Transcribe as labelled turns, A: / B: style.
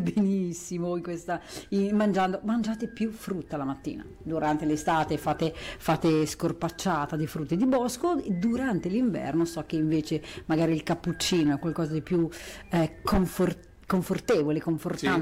A: benissimo mangiate più frutta la mattina. Durante l'estate fate scorpacciata di frutti di bosco, durante l'inverno so che invece magari il cappuccino è qualcosa di più confortevole, confortante.